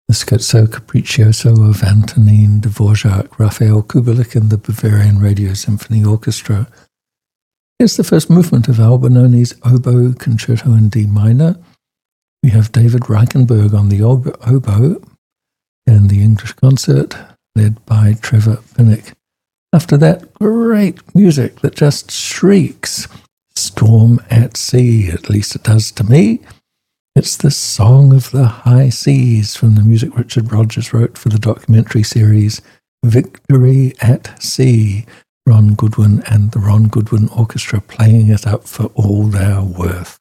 the Scherzo Capriccioso of Antonin Dvorak, Raphael Kubelik and the Bavarian Radio Symphony Orchestra. Here's the first movement of Albinoni's Oboe Concerto in D minor. We have David Reichenberg on the oboe and the English concert led by Trevor Pinnock. After that, great music that just shrieks Storm at Sea, at least it does to me. It's the Song of the High Seas from the music Richard Rogers wrote for the documentary series Victory at Sea. Ron Goodwin and the Ron Goodwin Orchestra playing it up for all they're worth.